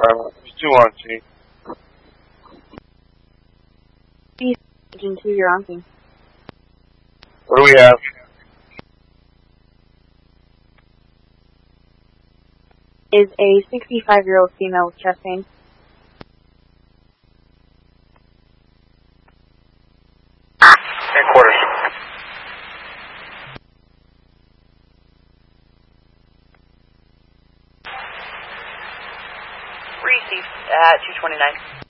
There's 2 on T. Engine 2, you're on scene. What do we have? Is a 65-year-old female with chest pain. Headquarters. Received at 229.